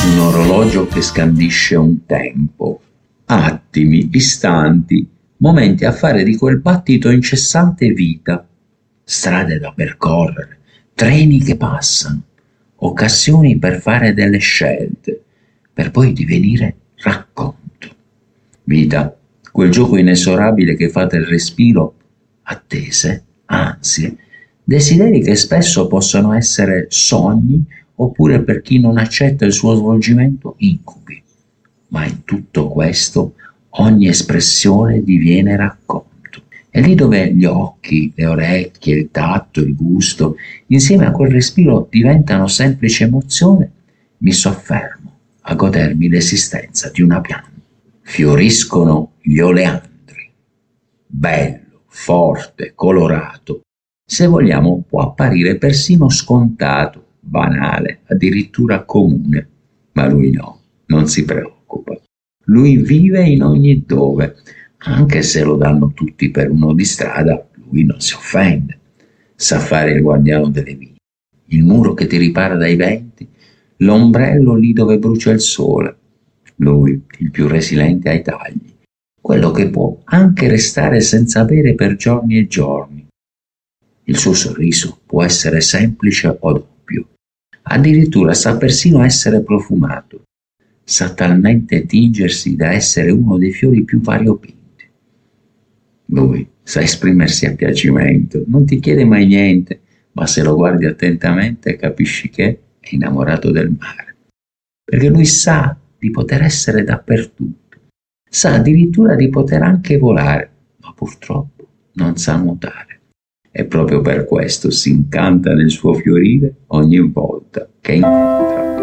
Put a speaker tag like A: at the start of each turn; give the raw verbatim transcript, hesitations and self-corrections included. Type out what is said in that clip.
A: Un orologio che scandisce un tempo, attimi, istanti, momenti a fare di quel battito incessante vita, strade da percorrere, treni che passano, occasioni per fare delle scelte, per poi divenire racconto. Vita, quel gioco inesorabile che fa del respiro attese, ansie, desideri che spesso possono essere sogni oppure, per chi non accetta il suo svolgimento, incubi. Ma in tutto questo ogni espressione diviene racconto. È lì dove gli occhi, le orecchie, il tatto, il gusto, insieme a quel respiro diventano semplice emozione, mi soffermo a godermi l'esistenza di una pianta. Fioriscono gli oleandri. Bello, forte, colorato. Se vogliamo può apparire persino scontato, banale, addirittura comune. Ma lui no, non si preoccupa. Lui vive in ogni dove. Anche se lo danno tutti per uno di strada, lui non si offende. Sa fare il guardiano delle vie, il muro che ti ripara dai venti, l'ombrello lì dove brucia il sole. Lui, il più resiliente ai tagli, quello che può anche restare senza bere per giorni e giorni. Il suo sorriso può essere semplice o doppio, addirittura sa persino essere profumato, sa talmente tingersi da essere uno dei fiori più variopinti. Lui sa esprimersi a piacimento, non ti chiede mai niente, ma se lo guardi attentamente capisci che è innamorato del mare, perché lui sa di poter essere dappertutto, sa addirittura di poter anche volare, ma purtroppo non sa nuotare. E proprio per questo si incanta nel suo fiorire ogni volta che incontra